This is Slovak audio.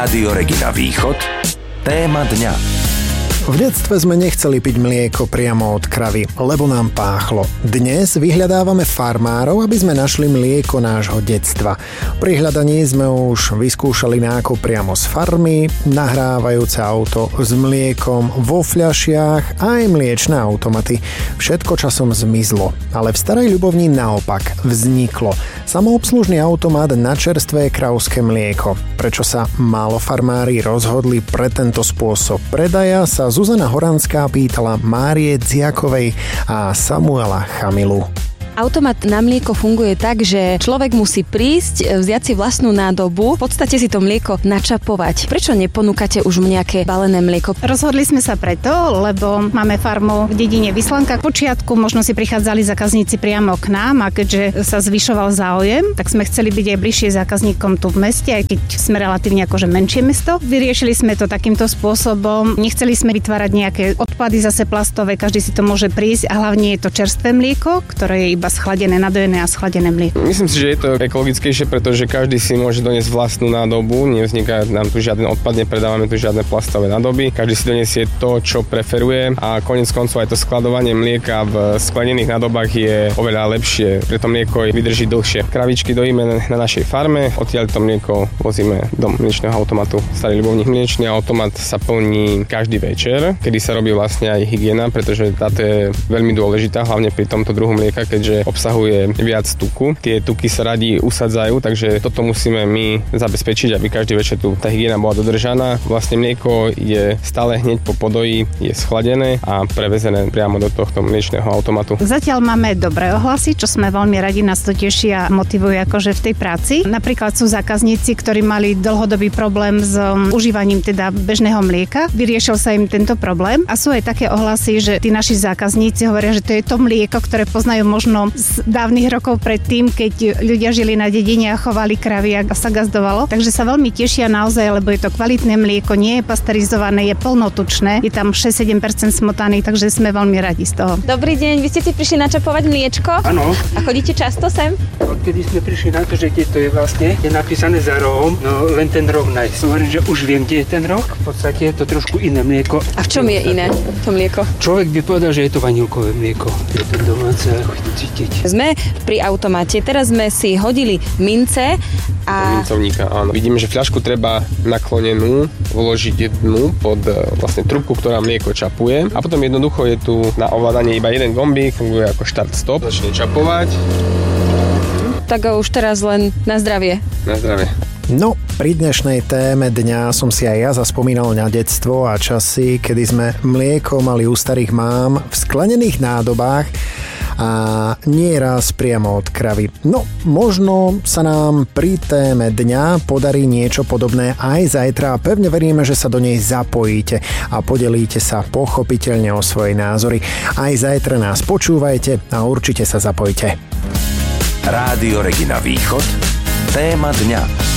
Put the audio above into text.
Rádio Regina Východ. Téma dňa. V detstve sme nechceli piť mlieko priamo od kravy, lebo nám páchlo. Dnes vyhľadávame farmárov, aby sme našli mlieko nášho detstva. Pri hľadaní sme už vyskúšali nákup priamo z farmy, nahrávajúce auto s mliekom vo fľašiach a aj mliečne automaty. Všetko časom zmizlo, ale v Starej Ľubovni naopak vzniklo. Samoobslužný automat na čerstvé kravské mlieko. Prečo sa málo farmári rozhodli pre tento spôsob predaja, sa Zuzana Horanská pýtala Márie Dziakovej a Samuela Chamilu. Automat na mlieko funguje tak, že človek musí prísť, vziať si vlastnú nádobu, v podstate si to mlieko načapovať. Prečo neponúkate už nejaké balené mlieko? Rozhodli sme sa preto, lebo máme farmu v dedine Vyslanka. V počiatku možno si prichádzali zákazníci priamo k nám a keďže sa zvyšoval záujem, tak sme chceli byť aj bližšie zákazníkom tu v meste, aj keď sme relatívne akože menšie mesto. Vyriešili sme to takýmto spôsobom. Nechceli sme vytvárať nejaké odpady zase plastové, každý si to môže prísť a hlavne je to čerstvé mlieko, ktoré je iba schladené, nadojené a schladené mlieko. Myslím si, že je to ekologickejšie, pretože každý si môže doniesť vlastnú nádobu, nevzniká nám tu žiaden odpad, nepredávame tu žiadne plastové nádoby, každý si donesie to, čo preferuje a koniec koncov aj to skladovanie mlieka v skladených nádobách je oveľa lepšie, preto mlieko vydrží dlhšie. Kravičky dojíme na našej farme, odtiaľ to mlieko vozíme do mliečneho automatu. Starý Ľubovník mliečny automat sa plní každý večer, kedy sa robí vlastne aj hygiena, pretože táto je veľmi dôležitá, hlavne pri tomto druhu mlieka, keďže obsahuje viac tuku. Tie tuky sa radi usadzajú, takže toto musíme my zabezpečiť, aby každý večer tu tá hygiena bola dodržaná. Vlastne mlieko je stále hneď po podoji, je schladené a prevezené priamo do tohto mliečneho automatu. Zatiaľ máme dobré ohlasy, čo sme veľmi radi, nás to teší a motivuje akože v tej práci. Napríklad sú zákazníci, ktorí mali dlhodobý problém s užívaním teda bežného mlieka. Vyriešil sa im tento problém a sú aj také ohlasy, že tí naši zákazníci hovoria, že to je to mlieko, ktoré poznajú možno z dávnych rokov predtým, keď ľudia žili na dedine a chovali kravy a sa gazdovalo. Takže sa veľmi tešia naozaj, lebo je to kvalitné mlieko, nie je pasterizované, je plnotučné, je tam 6-7% smotany, takže sme veľmi radi z toho. Dobrý deň, vy ste si prišli načapovať mliečko? Áno. A chodíte často sem? Odkedy sme prišli na to, že kde to je vlastne, je napísané za rohom, no len ten roh nájsť. Hovorím, že už viem, kde je ten roh, v podstate je to trošku iné mlieko. A v čom je iné to mlieko? Človek by povedal, že je to vanilkové mlieko. Je to domáce a cítiť. Sme pri automate, teraz sme si hodili mince a... Mincovníka, áno. Vidíme, že fľašku treba naklonenú vložiť jednu pod vlastne trubku, ktorá mlieko čapuje a potom jednoducho je tu na ovládanie iba jeden gombík, funguje ako štart-stop, začne čapovať. Tak už teraz len na zdravie. Na zdravie. No, pri dnešnej téme dňa som si aj ja zaspomínal na detstvo a časy, kedy sme mlieko mali u starých mám v sklenených nádobách a nie raz priamo od kravy. No, možno sa nám pri téme dňa podarí niečo podobné aj zajtra a pevne veríme, že sa do nej zapojíte a podelíte sa pochopiteľne o svoje názory. Aj zajtra nás počúvajte a určite sa zapojte. Rádio Regina Východ. Téma dňa.